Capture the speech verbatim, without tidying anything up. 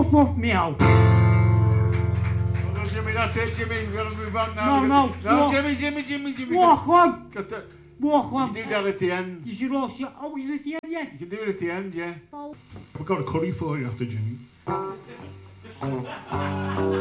Woof woof meow. Oh, Jimmy, that's it, Jimmy. We've got to move on now. No, no. No, Walk. Jimmy, Jimmy, Jimmy, Jimmy. Walk on. Got that. Walk on. You do that at the end. You should also... Oh, is it the end yet? You can do it at the end, yeah. Oh. We've got a curry for you after Jimmy.